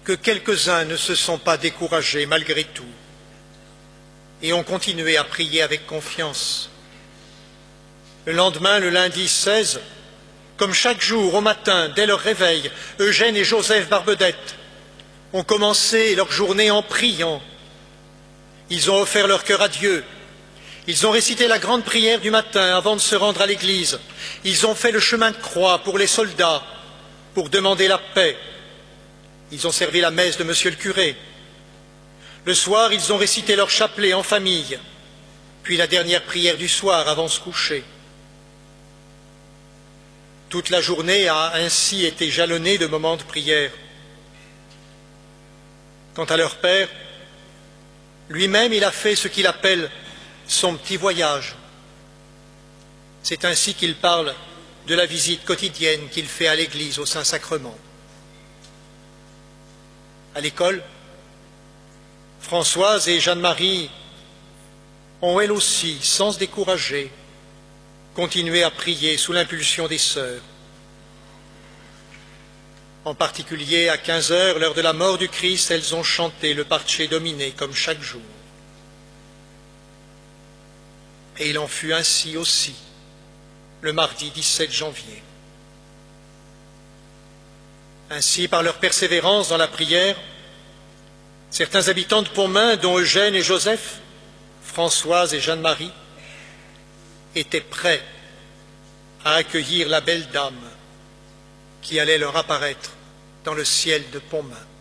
que quelques-uns ne se sont pas découragés malgré tout et ont continué à prier avec confiance. Le lendemain, le lundi 16, comme chaque jour, au matin, dès leur réveil, Eugène et Joseph Barbedette ont commencé leur journée en priant. Ils ont offert leur cœur à Dieu. Ils ont récité la grande prière du matin avant de se rendre à l'église. Ils ont fait le chemin de croix pour les soldats, pour demander la paix. Ils ont servi la messe de monsieur le curé. Le soir, ils ont récité leur chapelet en famille, puis la dernière prière du soir avant de se coucher. Toute la journée a ainsi été jalonnée de moments de prière. Quant à leur père, lui-même, il a fait ce qu'il appelle son petit voyage. C'est ainsi qu'il parle de la visite quotidienne qu'il fait à l'église au Saint-Sacrement. À l'école, Françoise et Jeanne-Marie ont elles aussi, sans se décourager, continué à prier sous l'impulsion des sœurs. En particulier, à 15 heures, l'heure de la mort du Christ, elles ont chanté le Parce Domine comme chaque jour. Et il en fut ainsi aussi le mardi 17 janvier. Ainsi, par leur persévérance dans la prière, certains habitants de Pontmain, dont Eugène et Joseph, Françoise et Jeanne-Marie, étaient prêts à accueillir la belle dame qui allait leur apparaître dans le ciel de Pontmain.